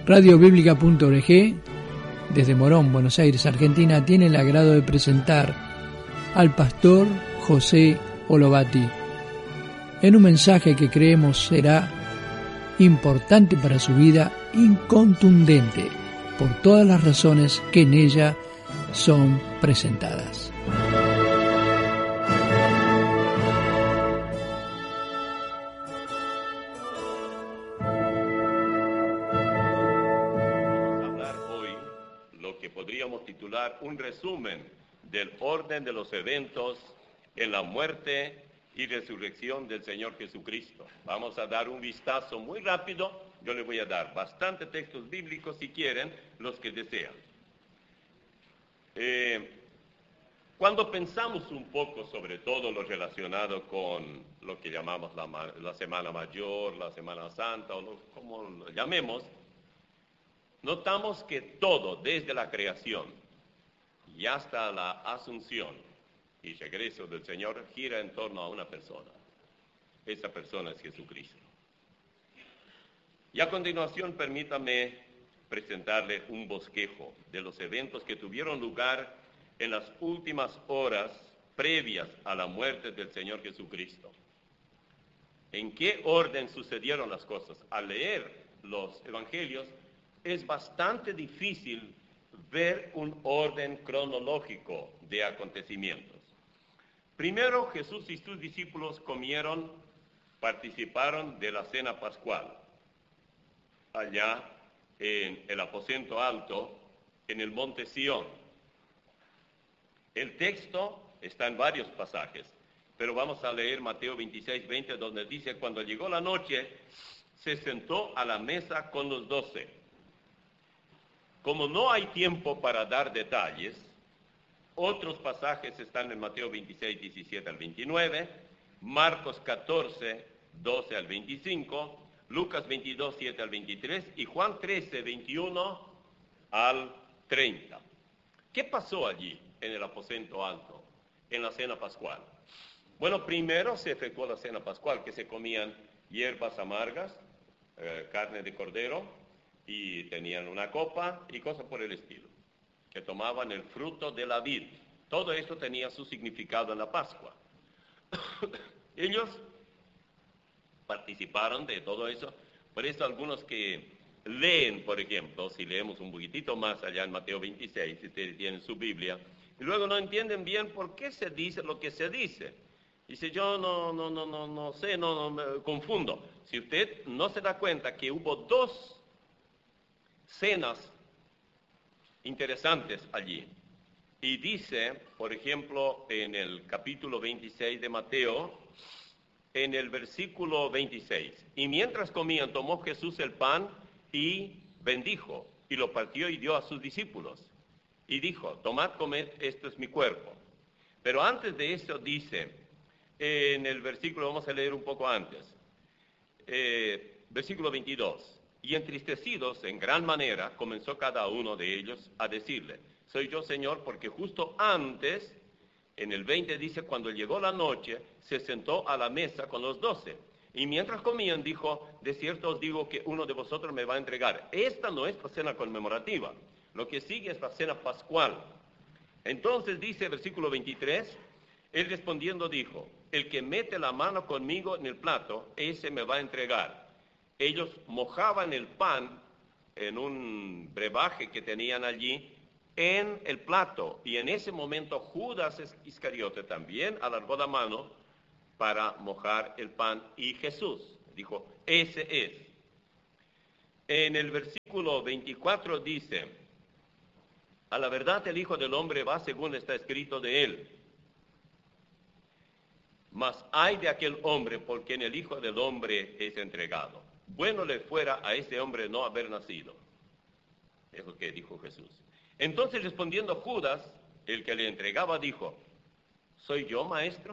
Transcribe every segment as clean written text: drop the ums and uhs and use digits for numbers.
Radiobiblica.org, desde Morón, Buenos Aires, Argentina, tiene el agrado de presentar al pastor José Olovati en un mensaje que creemos será importante para su vida y contundente por todas las razones que en ella son presentadas. Un resumen del orden de los eventos en la muerte y resurrección del Señor Jesucristo. Vamos a dar un vistazo muy rápido. Yo les voy a dar bastantes textos bíblicos si quieren, los que desean. Cuando pensamos un poco sobre todo lo relacionado con lo que llamamos la Semana Mayor, la Semana Santa, o como lo llamemos, notamos que todo, desde la creación y hasta la asunción y regreso del Señor, gira en torno a una persona. Esa persona es Jesucristo. Y a continuación, permítame presentarle un bosquejo de los eventos que tuvieron lugar en las últimas horas previas a la muerte del Señor Jesucristo. ¿En qué orden sucedieron las cosas? Al leer los evangelios, es bastante difícil ver un orden cronológico de acontecimientos. Primero, Jesús y sus discípulos participaron de la cena pascual, allá en el aposento alto, en el monte Sión. El texto está en varios pasajes, pero vamos a leer Mateo 26:20, donde dice: cuando llegó la noche, se sentó a la mesa con los 12. Como no hay tiempo para dar detalles, otros pasajes están en Mateo 26, 17 al 29, Marcos 14, 12 al 25, Lucas 22, 7 al 23 y Juan 13, 21 al 30. ¿Qué pasó allí en el aposento alto, en la cena pascual? Bueno, primero se efectuó la cena pascual, que se comían hierbas amargas, carne de cordero, y tenían una copa y cosas por el estilo, que tomaban el fruto de la vid. Todo esto tenía su significado en la Pascua. Ellos participaron de todo eso. Por eso algunos que leen, por ejemplo, si leemos un poquitito más allá en Mateo 26, si ustedes tienen su Biblia, y luego no entienden bien por qué se dice lo que se dice. Dice: yo no sé, me confundo. Si usted no se da cuenta que hubo dos cenas interesantes allí. Y dice, por ejemplo, en el capítulo 26 de Mateo, en el versículo 26, y mientras comían, tomó Jesús el pan y bendijo, y lo partió y dio a sus discípulos. Y dijo: tomad, comed, esto es mi cuerpo. Pero antes de eso dice, en el versículo, vamos a leer un poco antes, versículo 22, y entristecidos en gran manera, comenzó cada uno de ellos a decirle: soy yo, Señor, porque justo antes, en el 20 dice, cuando llegó la noche, se sentó a la mesa con los 12. Y mientras comían, dijo: de cierto os digo que uno de vosotros me va a entregar. Esta no es la cena conmemorativa. Lo que sigue es la cena pascual. Entonces dice, versículo 23, él respondiendo dijo: el que mete la mano conmigo en el plato, ese me va a entregar. Ellos mojaban el pan en un brebaje que tenían allí en el plato. Y en ese momento Judas Iscariote también alargó la mano para mojar el pan. Y Jesús dijo: ese es. En el versículo 24 dice: a la verdad el Hijo del Hombre va según está escrito de él. Mas ay de aquel hombre por quien el Hijo del Hombre es entregado. Bueno le fuera a ese hombre no haber nacido. Es lo que dijo Jesús. Entonces respondiendo Judas, el que le entregaba, dijo: ¿soy yo, maestro?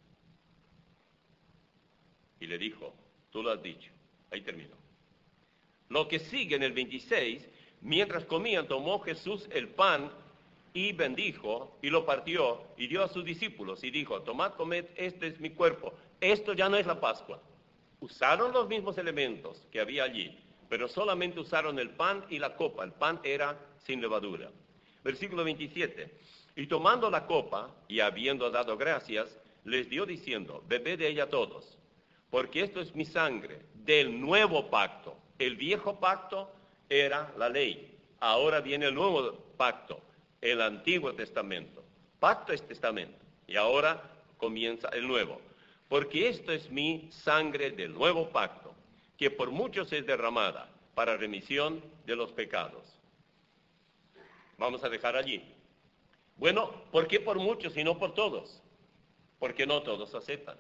Y le dijo: tú lo has dicho. Ahí terminó. Lo que sigue en el 26, mientras comían, tomó Jesús el pan y bendijo y lo partió y dio a sus discípulos y dijo: tomad, comed, este es mi cuerpo. Esto ya no es la Pascua. Usaron los mismos elementos que había allí, pero solamente usaron el pan y la copa. El pan era sin levadura. Versículo 27. Y tomando la copa y habiendo dado gracias, les dio diciendo, bebed de ella todos, porque esto es mi sangre del nuevo pacto. El viejo pacto era la ley. Ahora viene el nuevo pacto, el Antiguo Testamento. Pacto es testamento. Y ahora comienza el nuevo. Porque esto es mi sangre del nuevo pacto, que por muchos es derramada para remisión de los pecados. Vamos a dejar allí. Bueno, ¿por qué por muchos y no por todos? Porque no todos aceptan.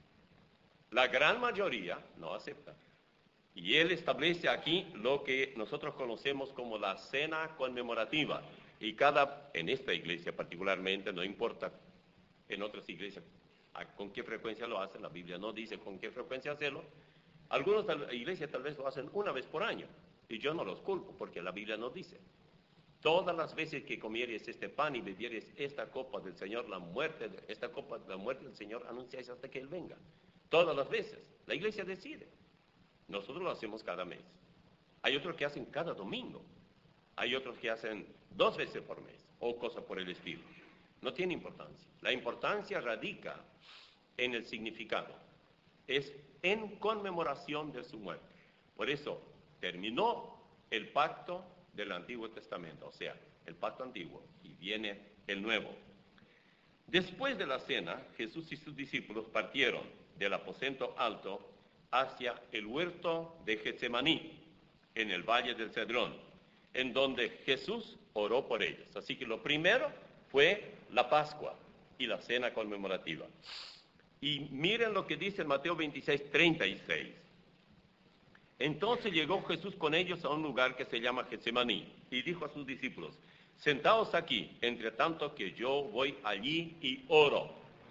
La gran mayoría no acepta. Y él establece aquí lo que nosotros conocemos como la cena conmemorativa. Y en esta iglesia particularmente, no importa en otras iglesias con qué frecuencia lo hacen, la Biblia no dice con qué frecuencia hacerlo. Algunas iglesias tal vez lo hacen una vez por año. Y yo no los culpo porque la Biblia no dice. Todas las veces que comieres este pan y bebieres esta copa del Señor, esta copa de la muerte del Señor, anunciáis hasta que Él venga. Todas las veces. La iglesia decide. Nosotros lo hacemos cada mes. Hay otros que hacen cada domingo. Hay otros que hacen 2 veces por mes o cosas por el estilo. No tiene importancia. La importancia radica en el significado. Es en conmemoración de su muerte. Por eso terminó el pacto del Antiguo Testamento, o sea, el pacto antiguo, y viene el nuevo. Después de la cena, Jesús y sus discípulos partieron del aposento alto hacia el huerto de Getsemaní, en el valle del Cedrón, en donde Jesús oró por ellos. Así que lo primero fue la Pascua y la cena conmemorativa. Y miren lo que dice en Mateo 26:36. Entonces llegó Jesús con ellos a un lugar que se llama Getsemaní y dijo a sus discípulos, sentaos aquí, entre tanto que yo voy allí y oro.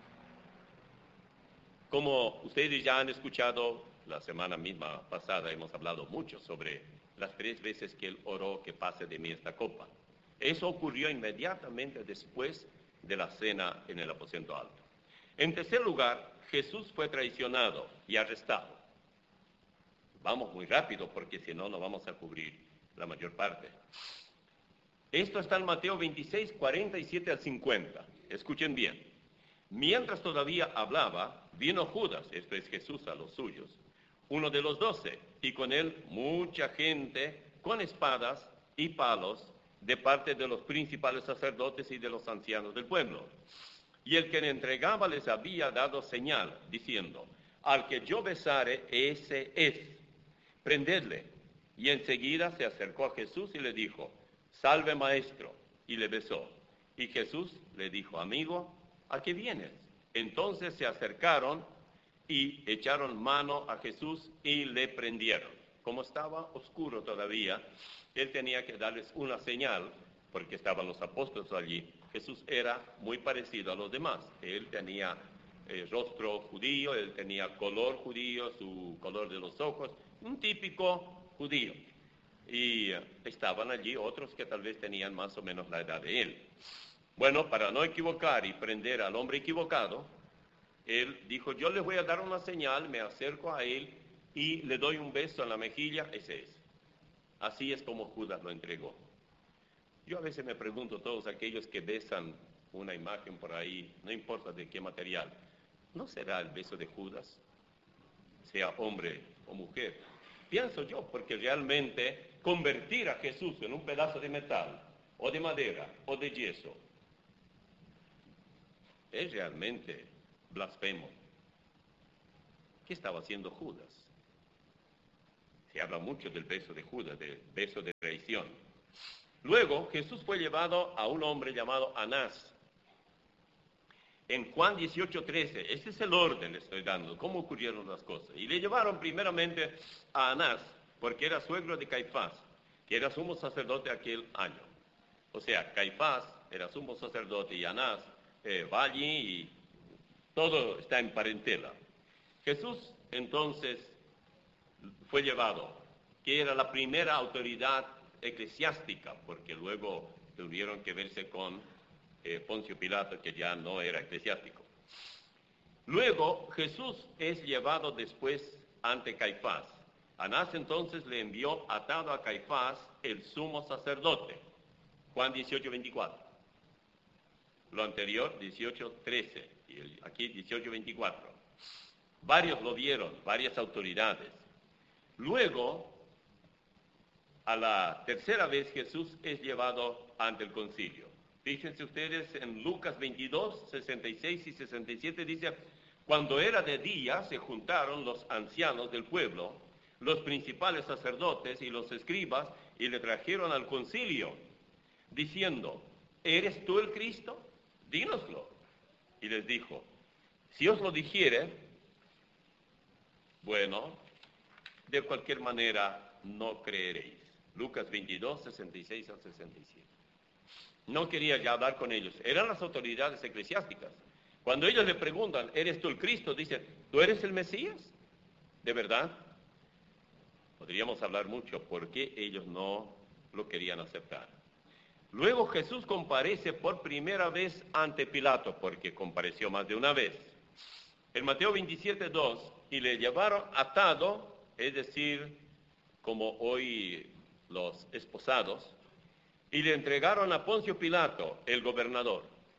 Como ustedes ya han escuchado, la semana misma pasada hemos hablado mucho sobre las 3 veces que él oró que pase de mí esta copa. Eso ocurrió inmediatamente después de la cena en el aposento alto. En tercer lugar, Jesús fue traicionado y arrestado. Vamos muy rápido porque si no, no vamos a cubrir la mayor parte. Esto está en Mateo 26, 47 al 50. Escuchen bien. Mientras todavía hablaba, vino Judas, esto es Jesús a los suyos, uno de los 12, y con él mucha gente con espadas y palos de parte de los principales sacerdotes y de los ancianos del pueblo. Y el que le entregaba les había dado señal, diciendo, al que yo besare, ese es. Prendedle. Y enseguida se acercó a Jesús y le dijo, salve maestro, y le besó. Y Jesús le dijo, amigo, ¿a qué vienes? Entonces se acercaron y echaron mano a Jesús y le prendieron. Como estaba oscuro todavía, él tenía que darles una señal, porque estaban los apóstoles allí. Jesús era muy parecido a los demás. Él tenía rostro judío, él tenía color judío, su color de los ojos, un típico judío. Y estaban allí otros que tal vez tenían más o menos la edad de él. Bueno, para no equivocar y prender al hombre equivocado, él dijo, yo les voy a dar una señal, me acerco a él y le doy un beso en la mejilla, ese es. Así es como Judas lo entregó. Yo a veces me pregunto, todos aquellos que besan una imagen por ahí, no importa de qué material, ¿no será el beso de Judas? Sea hombre o mujer. Pienso yo, porque realmente convertir a Jesús en un pedazo de metal, o de madera, o de yeso, es realmente blasfemo. ¿Qué estaba haciendo Judas? Se habla mucho del beso de Judas, del beso de traición. Luego Jesús fue llevado a un hombre llamado Anás. En Juan 18:13, ese es el orden le estoy dando, cómo ocurrieron las cosas. Y le llevaron primeramente a Anás, porque era suegro de Caifás, que era sumo sacerdote aquel año. O sea, Caifás era sumo sacerdote y Anás va allí y todo está en parentela. Jesús entonces fue llevado, que era la primera autoridad eclesiástica, porque luego tuvieron que verse con Poncio Pilato, que ya no era eclesiástico. Luego Jesús es llevado después ante Caifás, Anás entonces le envió atado a Caifás, el sumo sacerdote. Juan 18:24. Lo anterior, 18:13. Y aquí 18:24. Varios lo vieron, varias autoridades. Luego, a la tercera vez Jesús es llevado ante el concilio. Fíjense ustedes en Lucas 22, 66 y 67 dice: cuando era de día se juntaron los ancianos del pueblo, los principales sacerdotes y los escribas, y le trajeron al concilio, diciendo: ¿eres tú el Cristo? Dínoslo. Y les dijo: si os lo dijere, bueno, de cualquier manera no creeréis. Lucas 22, 66 al 67. No quería ya hablar con ellos. Eran las autoridades eclesiásticas. Cuando ellos le preguntan: ¿eres tú el Cristo? Dicen: ¿tú eres el Mesías? ¿De verdad? Podríamos hablar mucho por qué ellos no lo querían aceptar. Luego Jesús comparece por primera vez ante Pilato, porque compareció más de una vez. En Mateo 27, 2, y le llevaron atado, es decir, como hoy los esposados, y le entregaron a Poncio Pilato, el gobernador.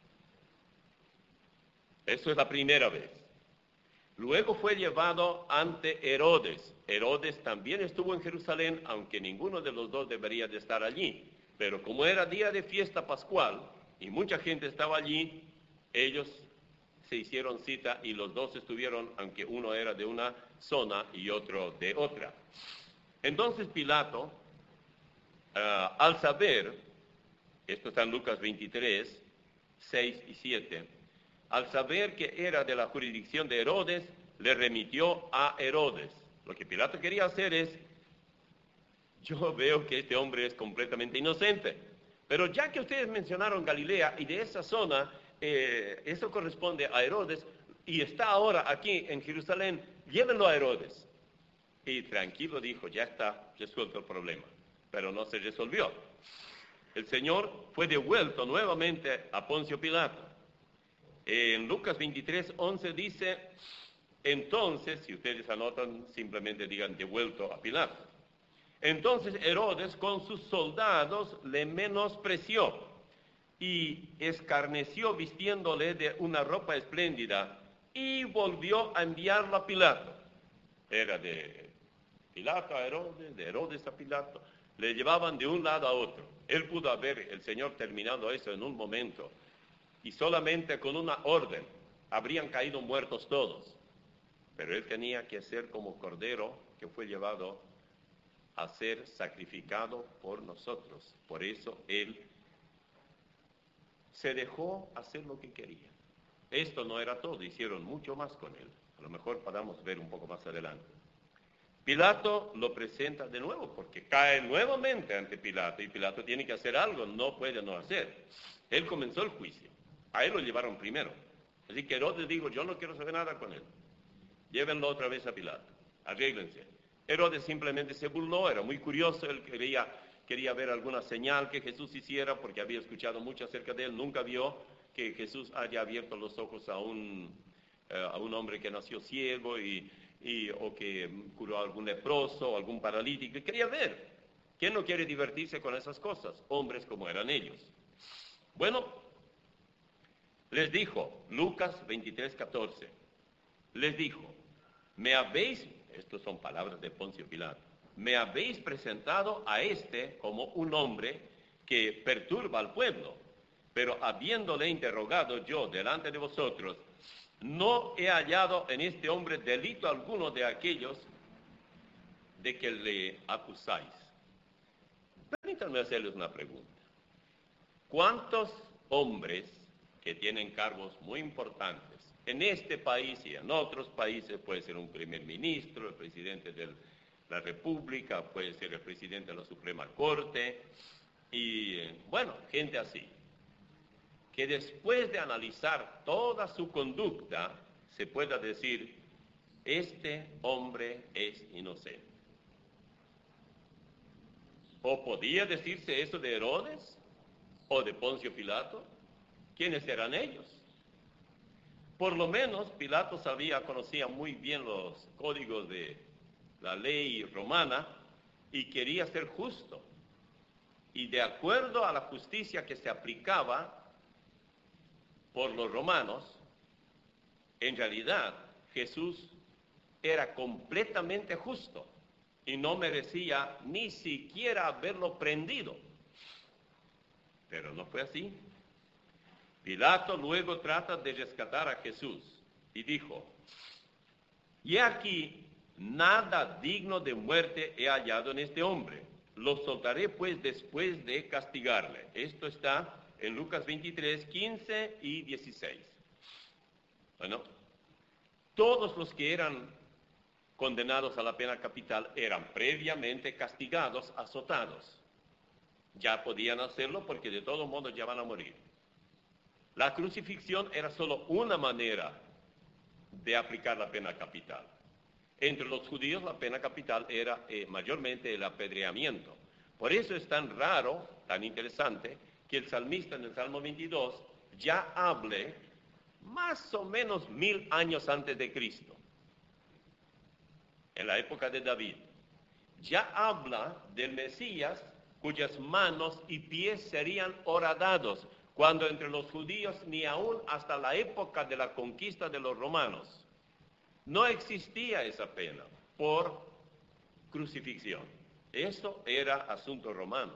Eso es la primera vez. Luego fue llevado ante Herodes. Herodes también estuvo en Jerusalén, aunque ninguno de los dos debería de estar allí. Pero como era día de fiesta pascual y mucha gente estaba allí, ellos se hicieron cita y los dos estuvieron, aunque uno era de una zona y otro de otra. Entonces Pilato, al saber, esto está en Lucas 23, 6 y 7, al saber que era de la jurisdicción de Herodes, le remitió a Herodes. Lo que Pilato quería hacer es: yo veo que este hombre es completamente inocente, pero ya que ustedes mencionaron Galilea y de esa zona, eso corresponde a Herodes, y está ahora aquí en Jerusalén, llévenlo a Herodes. Y tranquilo dijo: ya está resuelto el problema, pero no se resolvió. El Señor fue devuelto nuevamente a Poncio Pilato. En Lucas 23, 11 dice: entonces, si ustedes anotan, simplemente digan devuelto a Pilato. Entonces Herodes con sus soldados le menospreció y escarneció vistiéndole de una ropa espléndida y volvió a enviarlo a Pilato. Era de Pilato a Herodes, de Herodes a Pilato. Le llevaban de un lado a otro. Él pudo haber, el Señor, terminado eso en un momento, y solamente con una orden habrían caído muertos todos. Pero él tenía que ser como cordero que fue llevado a ser sacrificado por nosotros. Por eso él se dejó hacer lo que quería. Esto no era todo, hicieron mucho más con él. A lo mejor podamos ver un poco más adelante. Pilato lo presenta de nuevo, porque cae nuevamente ante Pilato, y Pilato tiene que hacer algo, no puede no hacer. Él comenzó el juicio, a él lo llevaron primero. Así que Herodes dijo: yo no quiero saber nada con él. Llévenlo otra vez a Pilato, arréglense. Herodes simplemente se burló, era muy curioso, él quería ver alguna señal que Jesús hiciera, porque había escuchado mucho acerca de él, nunca vio que Jesús haya abierto los ojos a un hombre que nació ciego o que curó a algún leproso o algún paralítico. Quería ver. ¿Quién no quiere divertirse con esas cosas? Hombres como eran ellos. Bueno, les dijo, Lucas 23, 14, les dijo: me habéis, estas son palabras de Poncio Pilato, me habéis presentado a este como un hombre que perturba al pueblo, pero habiéndole interrogado yo delante de vosotros, no he hallado en este hombre delito alguno de aquellos de que le acusáis. Permítanme hacerles una pregunta. ¿Cuántos hombres que tienen cargos muy importantes en este país y en otros países, puede ser un primer ministro, el presidente de la República, puede ser el presidente de la Suprema Corte, y bueno, gente así, que después de analizar toda su conducta, se pueda decir: este hombre es inocente? ¿O podía decirse eso de Herodes o de Poncio Pilato? ¿Quiénes eran ellos? Por lo menos Pilato conocía muy bien los códigos de la ley romana y quería ser justo. Y de acuerdo a la justicia que se aplicaba por los romanos, en realidad Jesús era completamente justo y no merecía ni siquiera haberlo prendido. Pero no fue así. Pilato luego trata de rescatar a Jesús y dijo: y aquí nada digno de muerte he hallado en este hombre. Lo soltaré pues después de castigarle. Esto está en Lucas 23, 15 y 16. Bueno, todos los que eran condenados a la pena capital eran previamente castigados, azotados. Ya podían hacerlo porque de todos modos ya van a morir. La crucifixión era solo una manera de aplicar la pena capital. Entre los judíos la pena capital era mayormente el apedreamiento. Por eso es tan raro, tan interesante, que el salmista en el Salmo 22 ya hable más o menos 1000 años antes de Cristo, en la época de David. Ya habla del Mesías cuyas manos y pies serían horadados, cuando entre los judíos ni aún hasta la época de la conquista de los romanos no existía esa pena por crucifixión. Eso era asunto romano.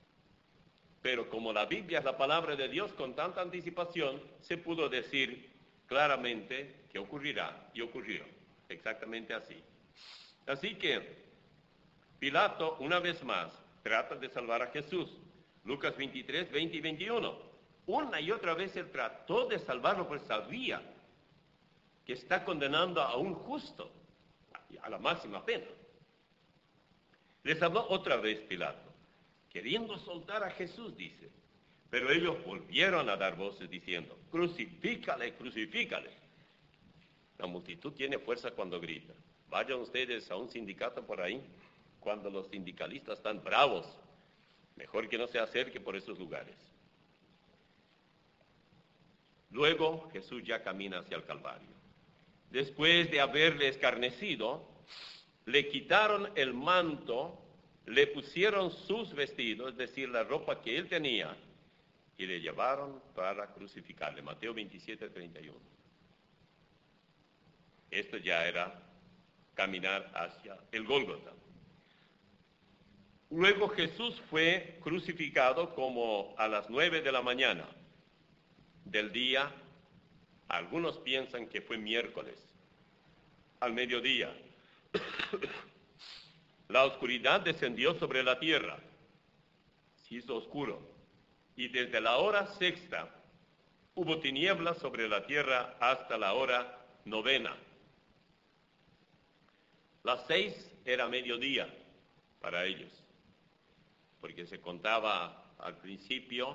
Pero como la Biblia es la palabra de Dios con tanta anticipación, se pudo decir claramente que ocurrirá, y ocurrió exactamente así. Así que Pilato, una vez más, trata de salvar a Jesús. Lucas 23, 20 y 21. Una y otra vez él trató de salvarlo, pues sabía que está condenando a un justo a la máxima pena. Les habló otra vez Pilato, queriendo soltar a Jesús, dice. Pero ellos volvieron a dar voces diciendo: crucifícale, crucifícale. La multitud tiene fuerza cuando grita. Vayan ustedes a un sindicato por ahí, cuando los sindicalistas están bravos. Mejor que no se acerque por esos lugares. Luego Jesús ya camina hacia el Calvario. Después de haberle escarnecido, le quitaron el manto, le pusieron sus vestidos, es decir, la ropa que él tenía, y le llevaron para crucificarle. Mateo 27, 31. Esto ya era caminar hacia el Gólgota. Luego Jesús fue crucificado como a las 9 de la mañana del día. Algunos piensan que fue miércoles, al mediodía. La oscuridad descendió sobre la tierra, se hizo oscuro, y desde la hora sexta hubo tinieblas sobre la tierra hasta la hora novena. Las 6 era mediodía para ellos, porque se contaba al principio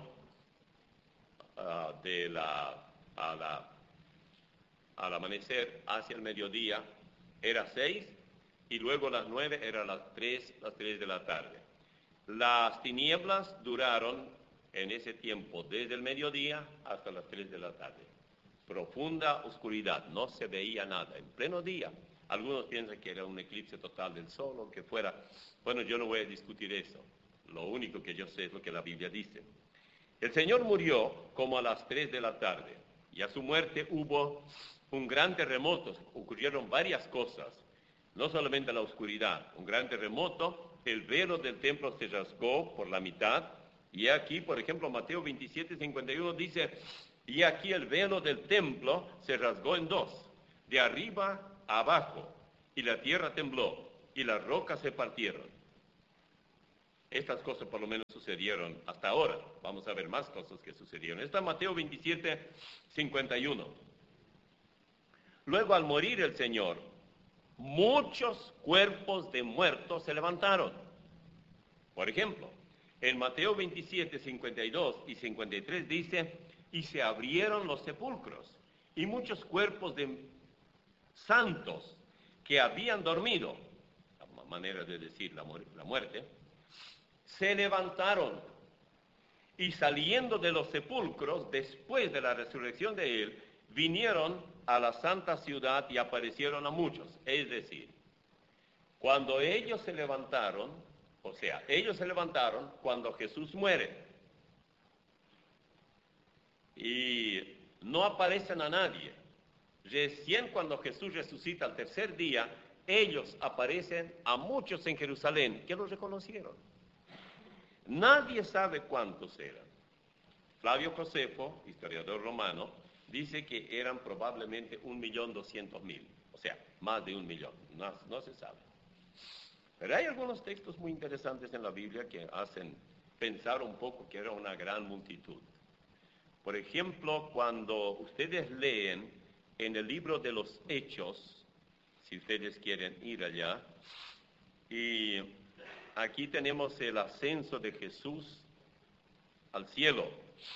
al amanecer hacia el mediodía era 6 y luego las 9 era las 3 de la tarde. Las tinieblas duraron en ese tiempo desde el mediodía hasta las 3 de la tarde. Profunda oscuridad, no se veía nada, en pleno día. Algunos piensan que era un eclipse total del sol o que fuera. Bueno, yo no voy a discutir eso. Lo único que yo sé es lo que la Biblia dice. El Señor murió como a las 3 de la tarde y a su muerte hubo un gran terremoto. Ocurrieron varias cosas, no solamente la oscuridad, un gran terremoto, el velo del templo se rasgó por la mitad, y aquí, por ejemplo, Mateo 27, 51 dice: y aquí el velo del templo se rasgó en dos, de arriba a abajo, y la tierra tembló, y las rocas se partieron. Estas cosas por lo menos sucedieron hasta ahora. Vamos a ver más cosas que sucedieron. Está Mateo 27, 51. Luego, al morir el Señor, muchos cuerpos de muertos se levantaron. Por ejemplo, en Mateo 27, 52 y 53 dice: y se abrieron los sepulcros, y muchos cuerpos de santos que habían dormido, la manera de decir la muerte, se levantaron, y saliendo de los sepulcros, después de la resurrección de él, vinieron a la santa ciudad y aparecieron a muchos. Es decir, Cuando ellos se levantaron, ellos se levantaron cuando Jesús muere. Y no aparecen a nadie. Recién cuando Jesús resucita al tercer día, ellos aparecen a muchos en Jerusalén que los reconocieron. Nadie sabe cuántos eran. Flavio Josefo, historiador romano, dice que eran probablemente 1.200.000, o sea, más de 1.000.000, no se sabe. Pero hay algunos textos muy interesantes en la Biblia que hacen pensar un poco que era una gran multitud. Por ejemplo, cuando ustedes leen en el libro de los Hechos, si ustedes quieren ir allá, y aquí tenemos el ascenso de Jesús al cielo.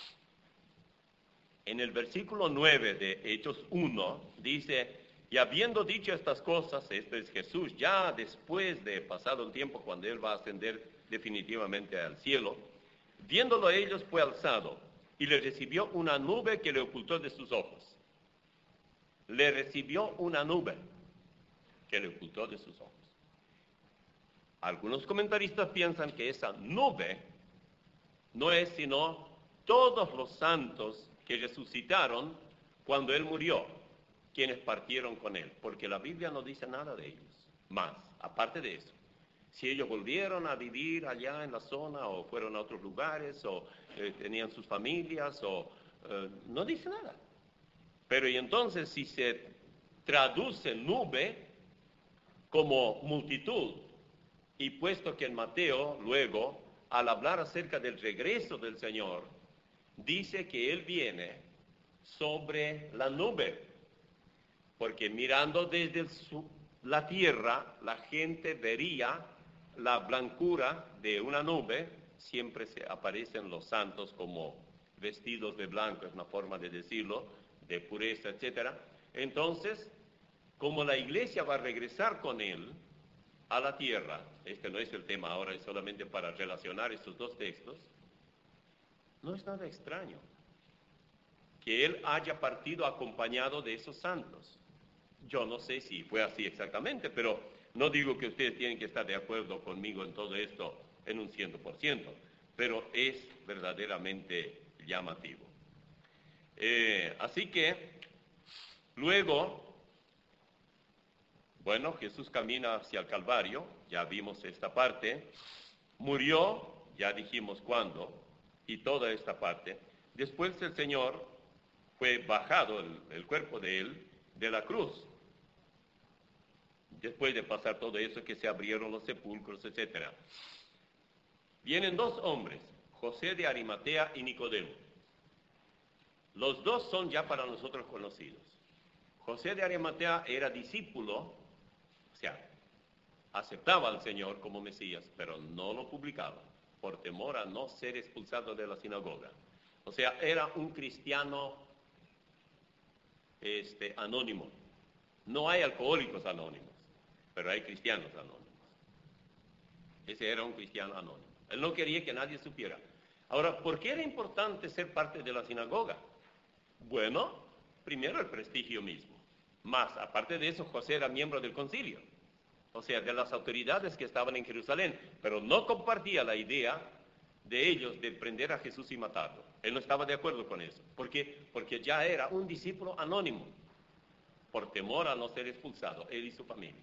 En el versículo 9 de Hechos 1 dice, y habiendo dicho estas cosas, esto es Jesús, ya después de pasado un tiempo cuando Él va a ascender definitivamente al cielo, viéndolo ellos fue alzado y le recibió una nube que le ocultó de sus ojos. Le recibió una nube que le ocultó de sus ojos. Algunos comentaristas piensan que esa nube no es sino todos los santos que resucitaron cuando Él murió, quienes partieron con Él, porque la Biblia no dice nada de ellos, más, aparte de eso. Si ellos volvieron a vivir allá en la zona, o fueron a otros lugares, o tenían sus familias, no dice nada. Pero y entonces si se traduce nube como multitud, y puesto que en Mateo luego, al hablar acerca del regreso del Señor, dice que Él viene sobre la nube, porque mirando desde la tierra, la gente vería la blancura de una nube, siempre se aparecen los santos como vestidos de blanco, es una forma de decirlo, de pureza, etc. Entonces, como la iglesia va a regresar con Él a la tierra, este no es el tema ahora, es solamente para relacionar estos dos textos, no es nada extraño que Él haya partido acompañado de esos santos. Yo no sé si fue así exactamente, pero no digo que ustedes tienen que estar de acuerdo conmigo en todo esto en un 100%, pero es verdaderamente llamativo. Así que, luego, bueno, Jesús camina hacia el Calvario, ya vimos esta parte, murió, ya dijimos cuándo, y toda esta parte. Después el Señor fue bajado, el cuerpo de Él, de la cruz. Después de pasar todo eso, que se abrieron los sepulcros, etc. Vienen dos hombres, José de Arimatea y Nicodemo. Los dos son ya para nosotros conocidos. José de Arimatea era discípulo, o sea, aceptaba al Señor como Mesías, pero no lo publicaba, por temor a no ser expulsado de la sinagoga. O sea, era un cristiano anónimo. No hay alcohólicos anónimos, pero hay cristianos anónimos. Ese era un cristiano anónimo. Él no quería que nadie supiera. Ahora, ¿por qué era importante ser parte de la sinagoga? Bueno, primero el prestigio mismo. Más, aparte de eso, José era miembro del concilio, o sea, de las autoridades que estaban en Jerusalén, pero no compartía la idea de ellos de prender a Jesús y matarlo. Él no estaba de acuerdo con eso. ¿Por qué? Porque ya era un discípulo anónimo, por temor a no ser expulsado, él y su familia.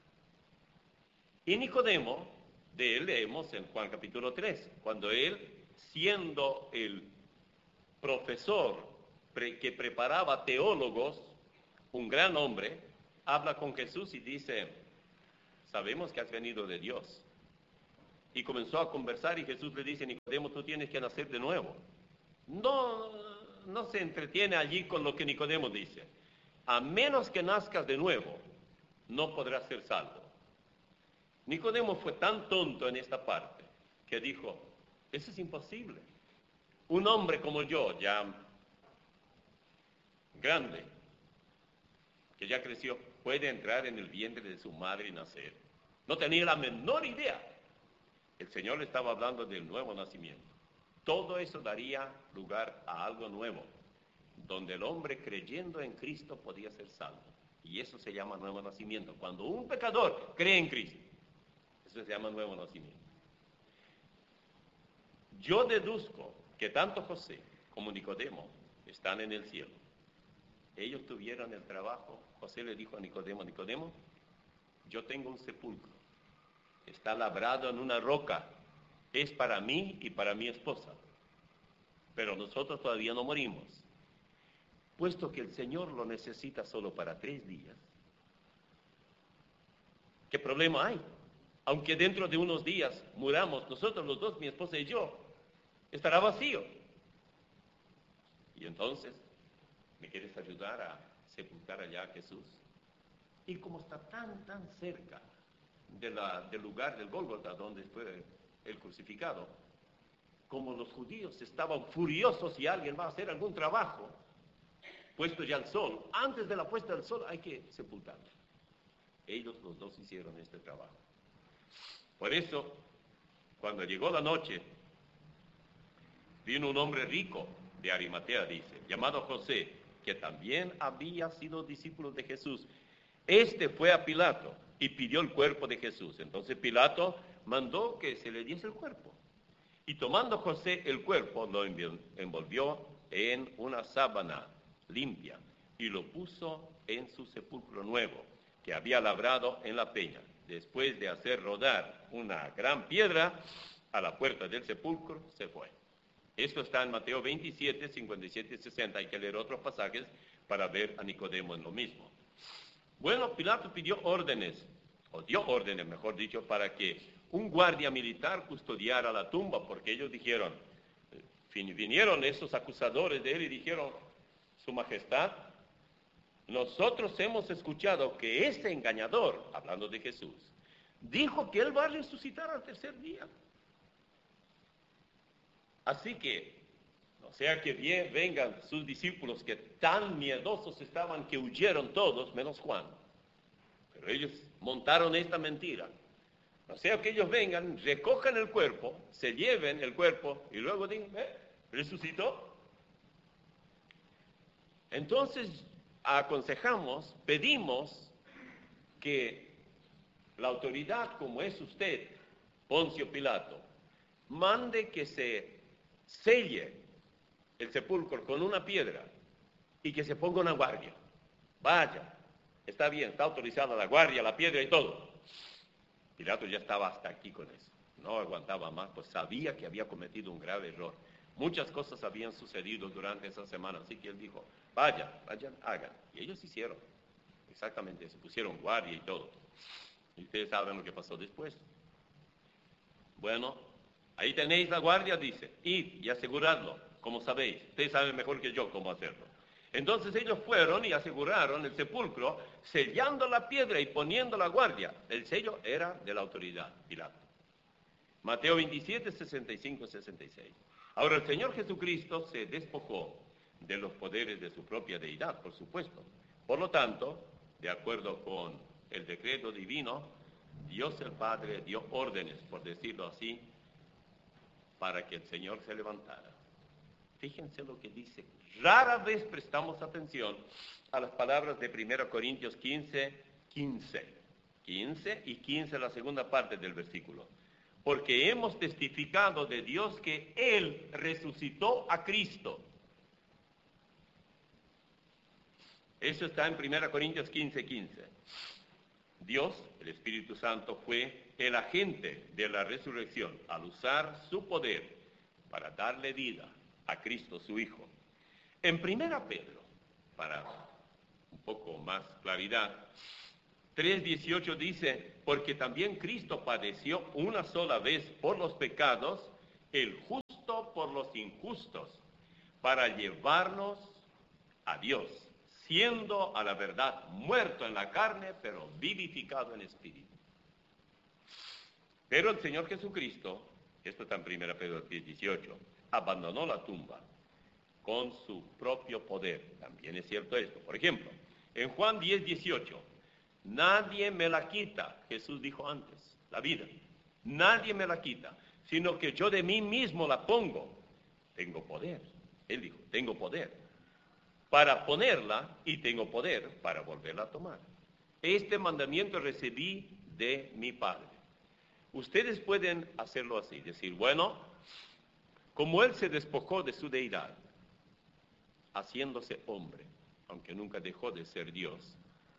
Y Nicodemo, de él leemos en Juan capítulo 3, cuando él, siendo el profesor que preparaba teólogos, un gran hombre, habla con Jesús y dice, sabemos que has venido de Dios. Y comenzó a conversar y Jesús le dice, Nicodemo, tú tienes que nacer de nuevo. No se entretiene allí con lo que Nicodemo dice. A menos que nazcas de nuevo, no podrás ser salvo. Nicodemo fue tan tonto en esta parte que dijo, eso es imposible. Un hombre como yo, ya grande, que ya creció, puede entrar en el vientre de su madre y nacer. No tenía la menor idea. El Señor le estaba hablando del nuevo nacimiento. Todo eso daría lugar a algo nuevo, donde el hombre creyendo en Cristo podía ser salvo. Y eso se llama nuevo nacimiento. Cuando un pecador cree en Cristo, eso se llama nuevo nacimiento. Yo deduzco que tanto José como Nicodemo están en el cielo. Ellos tuvieron el trabajo. José le dijo a Nicodemo, Nicodemo, yo tengo un sepulcro. Está labrado en una roca. Es para mí y para mi esposa. Pero nosotros todavía no morimos. Puesto que el Señor lo necesita solo para 3 días. ¿Qué problema hay? Aunque dentro de unos días muramos, nosotros los dos, mi esposa y yo, estará vacío. Y entonces, ¿me quieres ayudar a sepultar allá a Jesús? Y como está tan cerca del lugar del Gólgota, donde fue el crucificado, como los judíos estaban furiosos si alguien va a hacer algún trabajo, puesto ya el sol, antes de la puesta del sol hay que sepultarlo. Ellos los dos hicieron este trabajo. Por eso, cuando llegó la noche, vino un hombre rico de Arimatea, dice, llamado José, que también había sido discípulo de Jesús. Este fue a Pilato y pidió el cuerpo de Jesús. Entonces Pilato mandó que se le diese el cuerpo. Y tomando José el cuerpo, lo envolvió en una sábana limpia y lo puso en su sepulcro nuevo, que había labrado en la peña, después de hacer rodar una gran piedra a la puerta del sepulcro, se fue. Esto está en Mateo 27, 57 y 60. Hay que leer otros pasajes para ver a Nicodemo en lo mismo. Bueno, Pilato pidió órdenes, o dio órdenes, mejor dicho, para que un guardia militar custodiara la tumba, porque ellos dijeron, vinieron esos acusadores de él y dijeron, Su Majestad, nosotros hemos escuchado que ese engañador, hablando de Jesús, dijo que él va a resucitar al 3er día. Así que, no sea que vengan sus discípulos que tan miedosos estaban que huyeron todos, menos Juan. Pero ellos montaron esta mentira. No sea que ellos vengan, recojan el cuerpo, se lleven el cuerpo y luego digan, resucitó. Entonces, aconsejamos, pedimos que la autoridad, como es usted, Poncio Pilato, mande que se selle el sepulcro con una piedra y que se ponga una guardia. Vaya, está bien, está autorizada la guardia, la piedra y todo. Pilato ya estaba hasta aquí con eso. No aguantaba más, pues sabía que había cometido un grave error. Muchas cosas habían sucedido durante esa semana, así que él dijo, vayan, hagan. Y ellos hicieron exactamente eso, pusieron guardia y todo. Y ustedes saben lo que pasó después. Bueno, ahí tenéis la guardia, dice, id y aseguradlo, como sabéis. Ustedes saben mejor que yo cómo hacerlo. Entonces ellos fueron y aseguraron el sepulcro, sellando la piedra y poniendo la guardia. El sello era de la autoridad, Pilato. Mateo 27, 65 y 66. Ahora el Señor Jesucristo se despojó de los poderes de su propia deidad, por supuesto. Por lo tanto, de acuerdo con el decreto divino, Dios el Padre dio órdenes, por decirlo así, para que el Señor se levantara. Fíjense lo que dice. Rara vez prestamos atención a las palabras de 1 Corintios 15, 15. 15 y 15, la segunda parte del versículo. Porque hemos testificado de Dios que Él resucitó a Cristo. Eso está en 1 Corintios 15, 15. Dios, el Espíritu Santo, fue el agente de la resurrección al usar su poder para darle vida a Cristo, su Hijo. En 1 Pedro, para un poco más claridad, 3:18 dice, porque también Cristo padeció una sola vez por los pecados, el justo por los injustos, para llevarnos a Dios, siendo a la verdad muerto en la carne, pero vivificado en espíritu. Pero el Señor Jesucristo, esto está en 1 Pedro 10:18, abandonó la tumba con su propio poder. También es cierto esto. Por ejemplo, en Juan 10:18, nadie me la quita, Jesús dijo antes, la vida. Nadie me la quita, sino que yo de mí mismo la pongo. Tengo poder. Él dijo, tengo poder. para ponerla y tengo poder para volverla a tomar. Este mandamiento recibí de mi Padre. Ustedes pueden hacerlo así, decir, bueno, como Él se despojó de su deidad, haciéndose hombre, aunque nunca dejó de ser Dios,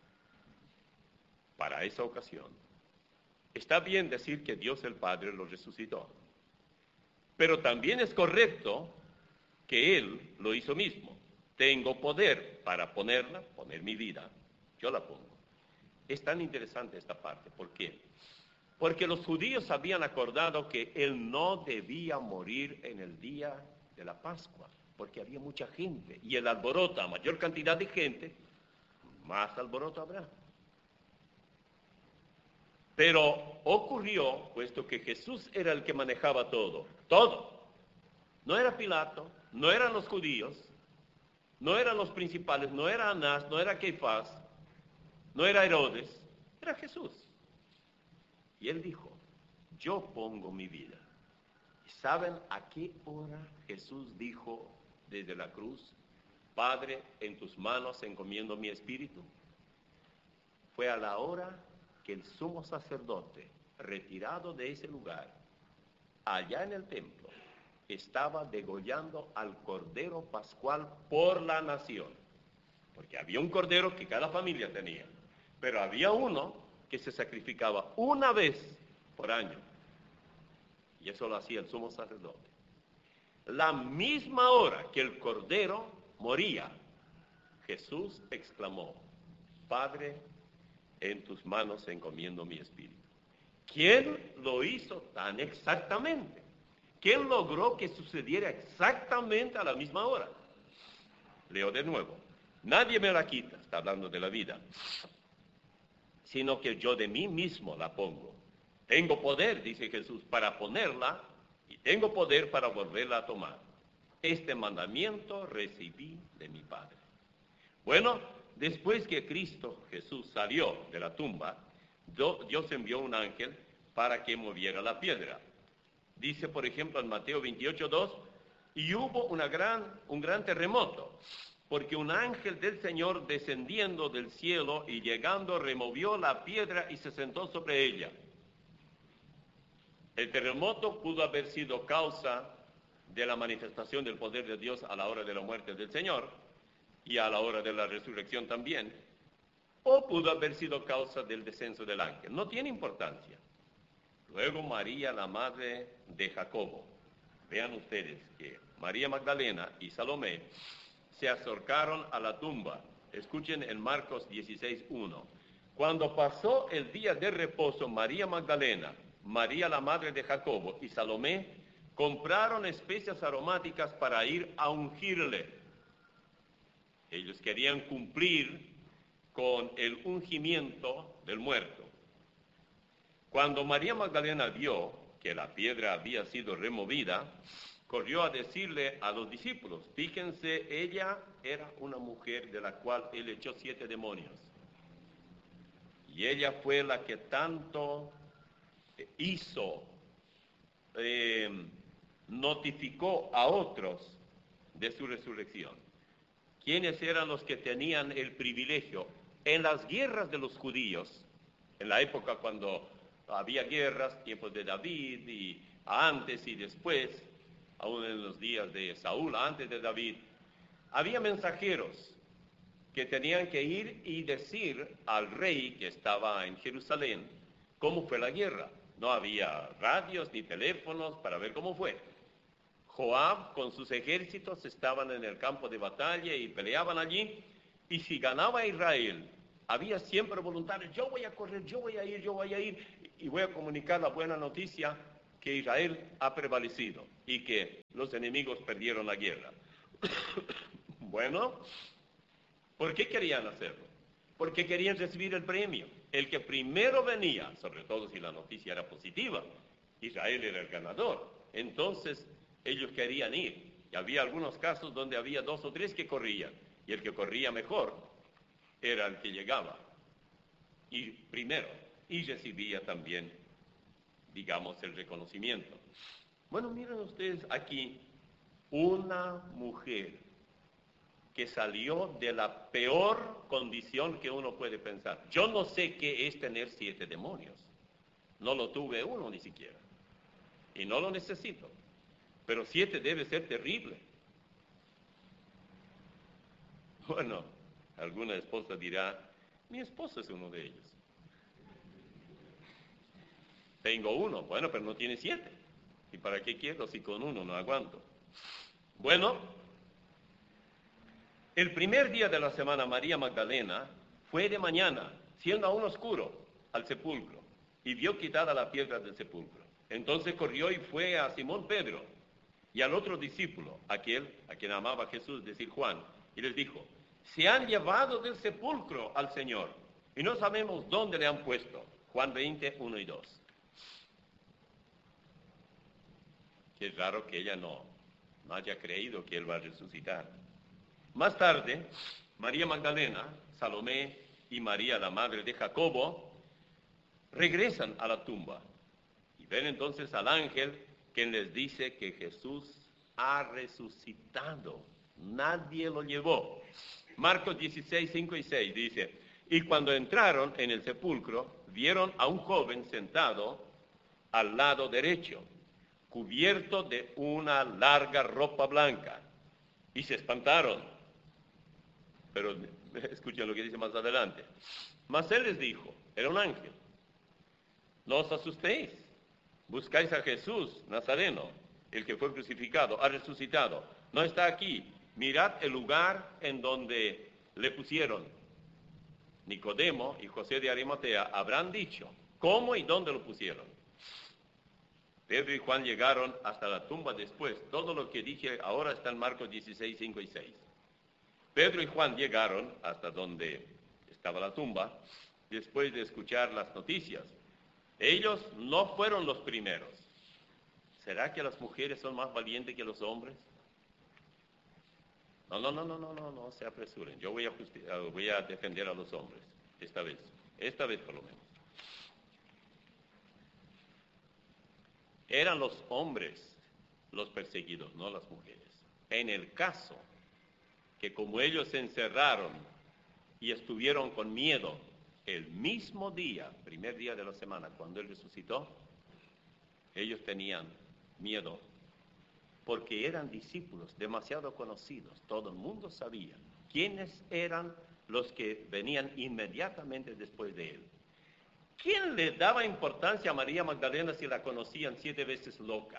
para esa ocasión, está bien decir que Dios el Padre lo resucitó, pero también es correcto que Él lo hizo mismo. Tengo poder para poner mi vida, yo la pongo. Es tan interesante esta parte, ¿por qué? Porque los judíos habían acordado que Él no debía morir en el día de la Pascua, porque había mucha gente, y el alboroto, a mayor cantidad de gente, más alboroto habrá. Pero ocurrió, puesto que Jesús era el que manejaba todo, no era Pilato, no eran los judíos, no eran los principales, no era Anás, no era Caifás, no era Herodes, era Jesús. Y él dijo, yo pongo mi vida. ¿Y saben a qué hora Jesús dijo desde la cruz, Padre, en tus manos encomiendo mi espíritu? Fue a la hora que el sumo sacerdote, retirado de ese lugar, allá en el templo, estaba degollando al cordero pascual por la nación. Porque había un cordero que cada familia tenía, pero había uno que se sacrificaba una vez por año. Y eso lo hacía el sumo sacerdote. La misma hora que el cordero moría, Jesús exclamó, Padre, en tus manos encomiendo mi espíritu. ¿Quién lo hizo tan exactamente? ¿Quién logró que sucediera exactamente a la misma hora? Leo de nuevo. Nadie me la quita, está hablando de la vida, sino que yo de mí mismo la pongo. Tengo poder, dice Jesús, para ponerla y tengo poder para volverla a tomar. Este mandamiento recibí de mi Padre. Bueno, después que Cristo Jesús salió de la tumba, Dios envió un ángel para que moviera la piedra. Dice, por ejemplo, en Mateo 28:2, y hubo un gran terremoto, porque un ángel del Señor descendiendo del cielo y llegando removió la piedra y se sentó sobre ella. El terremoto pudo haber sido causa de la manifestación del poder de Dios a la hora de la muerte del Señor y a la hora de la resurrección también, o pudo haber sido causa del descenso del ángel. No tiene importancia. Luego María, la madre de Jacobo. Vean ustedes que María Magdalena y Salomé se acercaron a la tumba. Escuchen en Marcos 16:1. Cuando pasó el día de reposo, María Magdalena, María la madre de Jacobo y Salomé compraron especias aromáticas para ir a ungirle. Ellos querían cumplir con el ungimiento del muerto. Cuando María Magdalena vio que la piedra había sido removida, corrió a decirle a los discípulos, fíjense, ella era una mujer de la cual él echó 7 demonios. Y ella fue la que tanto notificó a otros de su resurrección. ¿Quiénes eran los que tenían el privilegio? En las guerras de los judíos, en la época cuando había guerras, tiempos de David, y antes y después, aún en los días de Saúl, antes de David, había mensajeros que tenían que ir y decir al rey que estaba en Jerusalén cómo fue la guerra. No había radios ni teléfonos para ver cómo fue. Joab con sus ejércitos estaban en el campo de batalla y peleaban allí, y si ganaba Israel, había siempre voluntarios, yo voy a correr, yo voy a ir, y voy a comunicar la buena noticia que Israel ha prevalecido y que los enemigos perdieron la guerra. Bueno, ¿por qué querían hacerlo? Porque querían recibir el premio. El que primero venía, sobre todo si la noticia era positiva, Israel era el ganador. Entonces, ellos querían ir. Y había algunos casos donde había 2 o 3 que corrían. Y el que corría mejor era el que llegaba. Y primero. Y recibía también, digamos, el reconocimiento. Bueno, miren ustedes aquí, una mujer que salió de la peor condición que uno puede pensar. Yo no sé qué es tener 7 demonios. No lo tuve uno ni siquiera. Y no lo necesito. Pero 7 debe ser terrible. Bueno, alguna esposa dirá, mi esposo es uno de ellos. Tengo uno, bueno, pero no tiene 7. ¿Y para qué quiero si con uno no aguanto? Bueno, el primer día de la semana María Magdalena fue de mañana, siendo aún oscuro, al sepulcro, y vio quitada la piedra del sepulcro. Entonces corrió y fue a Simón Pedro y al otro discípulo, aquel a quien amaba Jesús, decir Juan, y les dijo, se han llevado del sepulcro al Señor, y no sabemos dónde le han puesto. Juan 20, 1 y 2. Qué raro que ella no haya creído que Él va a resucitar. Más tarde, María Magdalena, Salomé y María, la madre de Jacobo, regresan a la tumba y ven entonces al ángel quien les dice que Jesús ha resucitado. Nadie lo llevó. Marcos 16, 5 y 6 dice, y cuando entraron en el sepulcro, vieron a un joven sentado al lado derecho, cubierto de una larga ropa blanca, y se espantaron. Pero escuchen lo que dice más adelante. Mas él les dijo, era un ángel, no os asustéis, buscáis a Jesús Nazareno, el que fue crucificado, ha resucitado, no está aquí, mirad el lugar en donde le pusieron. Nicodemo y José de Arimatea habrán dicho cómo y dónde lo pusieron. Pedro y Juan llegaron hasta la tumba después. Todo lo que dije ahora está en Marcos 16, 5 y 6. Pedro y Juan llegaron hasta donde estaba la tumba después de escuchar las noticias. Ellos no fueron los primeros. ¿Será que las mujeres son más valientes que los hombres? No se apresuren. Yo voy a defender a los hombres esta vez por lo menos. Eran los hombres los perseguidos, no las mujeres. En el caso que como ellos se encerraron y estuvieron con miedo el mismo día, primer día de la semana, cuando Él resucitó, ellos tenían miedo porque eran discípulos demasiado conocidos. Todo el mundo sabía quiénes eran los que venían inmediatamente después de Él. ¿Quién le daba importancia a María Magdalena si la conocían 7 veces loca?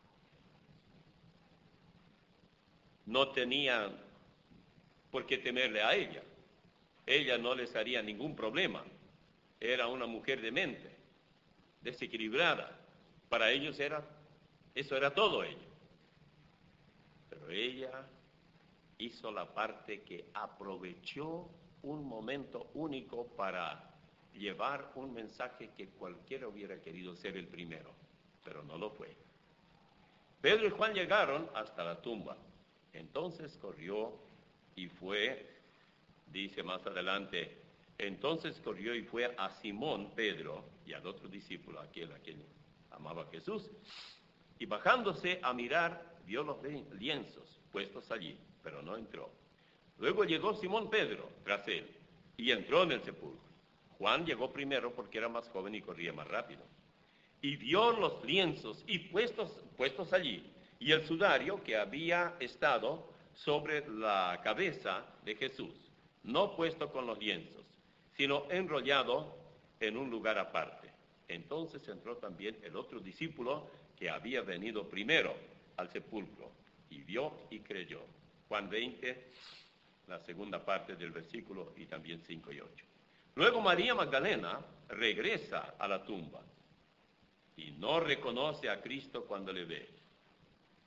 No tenían por qué temerle a ella. Ella no les haría ningún problema. Era una mujer demente, desequilibrada. Para ellos eso era todo ella. Pero ella hizo la parte que aprovechó un momento único para llevar un mensaje que cualquiera hubiera querido ser el primero, pero no lo fue. Pedro y Juan llegaron hasta la tumba. Entonces corrió y fue, dice más adelante, entonces corrió y fue a Simón Pedro y al otro discípulo, aquel a quien amaba Jesús, y bajándose a mirar, vio los lienzos puestos allí, pero no entró. Luego llegó Simón Pedro tras él y entró en el sepulcro. Juan llegó primero porque era más joven y corría más rápido. Y vio los lienzos y puestos allí, y el sudario que había estado sobre la cabeza de Jesús, no puesto con los lienzos, sino enrollado en un lugar aparte. Entonces entró también el otro discípulo que había venido primero al sepulcro, y vio y creyó. Juan 20, la segunda parte del versículo, y también 5 y 8. Luego María Magdalena regresa a la tumba y no reconoce a Cristo cuando le ve.